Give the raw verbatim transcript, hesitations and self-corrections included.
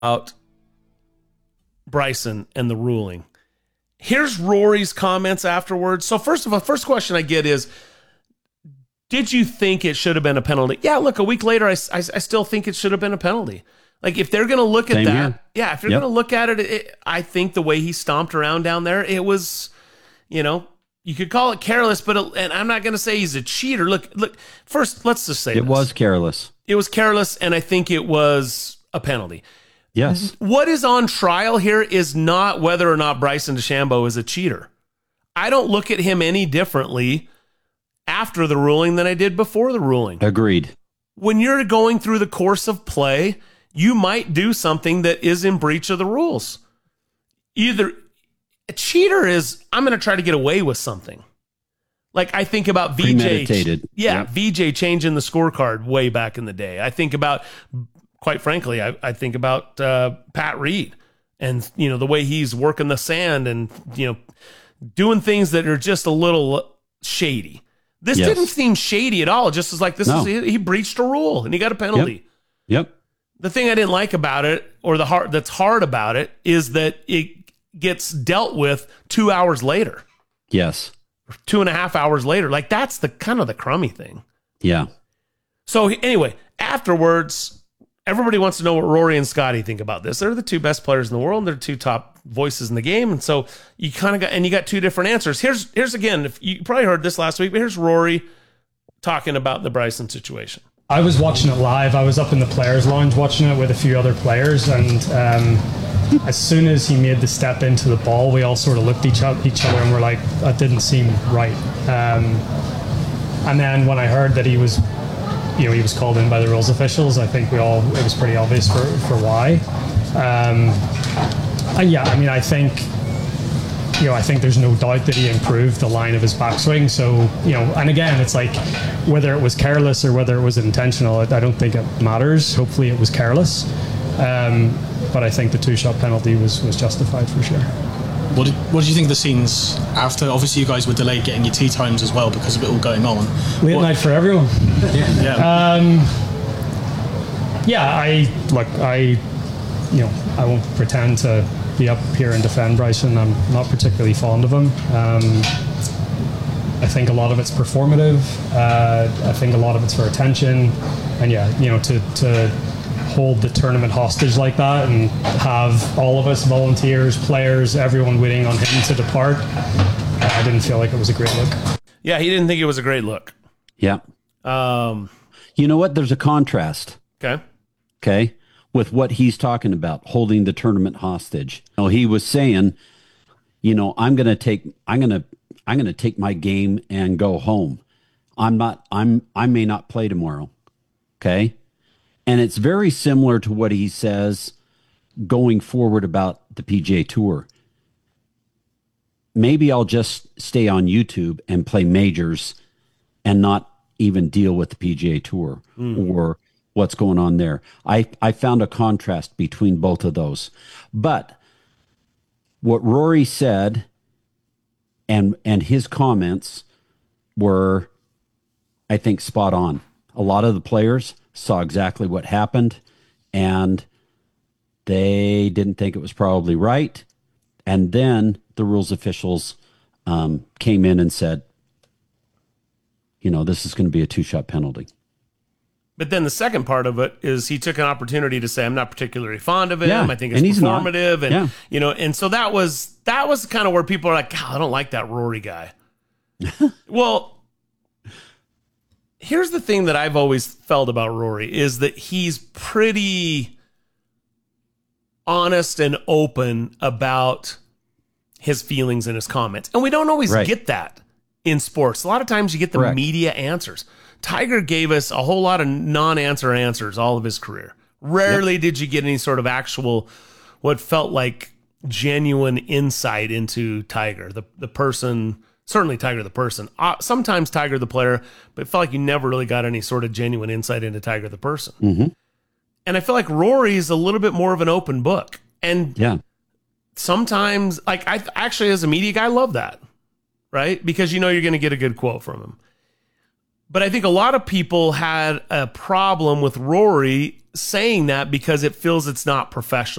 about Bryson and the ruling. Here's Rory's comments afterwards. So first of all, first question I get is, did you think it should have been a penalty? Yeah, look, a week later, I, I, I still think it should have been a penalty. Like, if they're going to look at Same that, here. yeah, if you're Yep. going to look at it, it, I think the way he stomped around down there, it was, you know, you could call it careless, but it, and I'm not going to say he's a cheater. Look, look. First, let's just say It this. was careless. It was careless, and I think it was a penalty. Yes. What is on trial here is not whether or not Bryson DeChambeau is a cheater. I don't look at him any differently after the ruling than I did before the ruling. Agreed. When you're going through the course of play, you might do something that is in breach of the rules. Either a cheater is, I'm going to try to get away with something. Like, I think about V J. Premeditated. Yeah, Yep. V J changing the scorecard way back in the day. I think about, quite frankly, I, I think about uh, Pat Reed and, you know, the way he's working the sand and, you know, doing things that are just a little shady. This Yes. didn't seem shady at all. It just was like, this No. is, he, he breached a rule and he got a penalty. Yep. The thing I didn't like about it, or the hard that's hard about it, is that it gets dealt with two hours later, Yes. two and a half hours later. Like, that's the kind of the crummy thing. Yeah. So anyway, afterwards, everybody wants to know what Rory and Scotty think about this. They're the two best players in the world. They're two top voices in the game, and so you kind of got and you got two different answers. Here's here's again. If you probably heard this last week, but here's Rory talking about the Bryson situation. I was watching it live. I was up in the players' lounge watching it with a few other players, and um, as soon as he made the step into the ball, we all sort of looked at each other, each other and were like, that didn't seem right. Um, and then when I heard that he was, you know, he was called in by the rules officials, I think we all, it was pretty obvious for, for why. Um, and yeah, I mean, I think, you know, I think there's no doubt that he improved the line of his backswing. So, you know, and again, it's like whether it was careless or whether it was intentional, I don't think it matters. Hopefully it was careless. Um, but I think the two-shot penalty was, was justified for sure. What did, what did you think of the scenes after? Obviously, you guys were delayed getting your tea times as well because of it all going on. Late What- night for everyone. Yeah. yeah. Um, yeah, I look, I, you know, I won't pretend to be up here and defend Bryson. I'm not particularly fond of him. Um, I think a lot of it's performative. Uh, I think a lot of it's for attention. And yeah, you know, to, to hold the tournament hostage like that and have all of us, volunteers, players, everyone waiting on him to depart, I didn't feel like it was a great look. Yeah, he didn't think it was a great look. Yeah. Um, You know what? There's a contrast. okay. Okay. With what he's talking about, holding the tournament hostage. You know, he was saying, you know, I'm going to take, I'm going to, I'm going to take my game and go home. I'm not, I'm, I may not play tomorrow. Okay. And it's very similar to what he says going forward about the P G A Tour. Maybe I'll just stay on YouTube and play majors and not even deal with the P G A Tour mm. or what's going on there. I, I found a contrast between both of those. But what Rory said and and his comments were, I think, spot on. A lot of the players saw exactly what happened, and they didn't think it was probably right. And then the rules officials um, came in and said, you know, this is going to be a two-shot penalty. But then the second part of it is he took an opportunity to say, I'm not particularly fond of him. Yeah, I think it's and he's performative. not. And, Yeah. you know, and so that was, that was kind of where people are like, God, I don't like that Rory guy. Well, here's the thing that I've always felt about Rory is that he's pretty honest and open about his feelings and his comments. And we don't always Right. get that in sports. A lot of times you get the Correct. media answers. Tiger gave us a whole lot of non-answer answers all of his career. Rarely yep. did you get any sort of actual, what felt like genuine insight into Tiger, the the person, certainly Tiger the person, uh, sometimes Tiger the player, but it felt like you never really got any sort of genuine insight into Tiger the person. Mm-hmm. And I feel like Rory's a little bit more of an open book. And yeah. sometimes, like I actually as a media guy, I love that, right? Because you know you're going to get a good quote from him. But I think a lot of people had a problem with Rory saying that because it feels it's not professional.